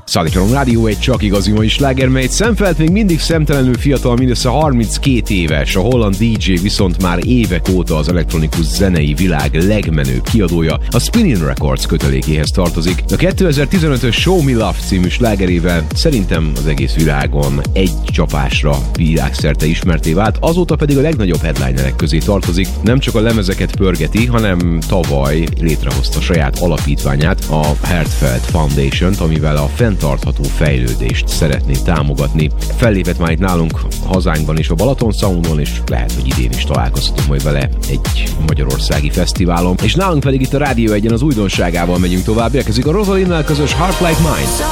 Szállítom Rádió egy csak igazi mai sláger, mely Szemfeld még mindig szemtelenül fiatal, mindössze 32 éves. A holland DJ viszont már évek óta az elektronikus zenei világ legmenőbb kiadója, a Spinnin' Records kötelékéhez tartozik. A 2015-ös Show Me Love című slágerével szerintem az egész világon egy csapásra világszerte ismerté vált, azóta pedig a legnagyobb headlinerek közé tartozik. Nem csak a lemezeket pörgeti, hanem tavaly létrehozta saját alapítványát, a Heartfelt Foundation-t, amivel a fenntartható fejlődést szeretné támogatni. Fellépett már itt nálunk hazánkban is a Balaton Soundon, és lehet, hogy idén is találkozhatunk majd vele egy magyarországi fesztiválon. És nálunk pedig itt a Rádió 1-en az újdonságával megyünk tovább, érkezik a Rosalinnal közös Heart Like Mine.